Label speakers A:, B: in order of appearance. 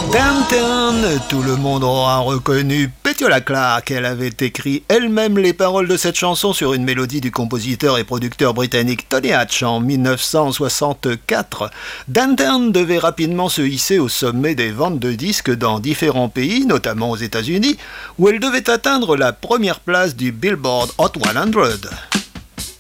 A: Downtown, tout le monde aura reconnu Petula Clark. Elle avait écrit elle-même les paroles de cette chanson sur une mélodie du compositeur et producteur britannique Tony Hatch en 1964. Downtown devait rapidement se hisser au sommet des ventes de disques dans différents pays, notamment aux États-Unis, où elle devait atteindre la première place du Billboard Hot 100.